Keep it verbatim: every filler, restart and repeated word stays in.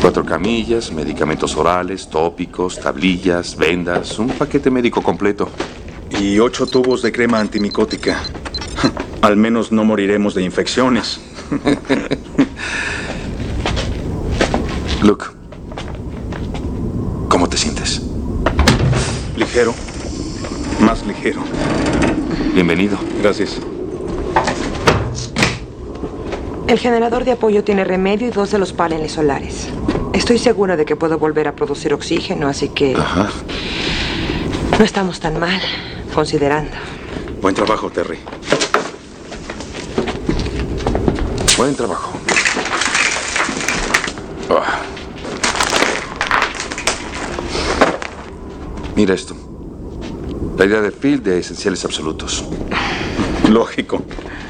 Cuatro camillas, medicamentos orales, tópicos, tablillas, vendas, un paquete médico completo. Y ocho tubos de crema antimicótica. Al menos no moriremos de infecciones. Luke, ¿cómo te sientes? Ligero. Más ligero. Bienvenido. Gracias. El generador de apoyo tiene remedio y dos de los paneles solares. Estoy segura de que puedo volver a producir oxígeno, así que... Ajá. No estamos tan mal, considerando. Buen trabajo, Terry. Buen trabajo. Oh. Mira esto. La idea de Phil de esenciales absolutos. Lógico.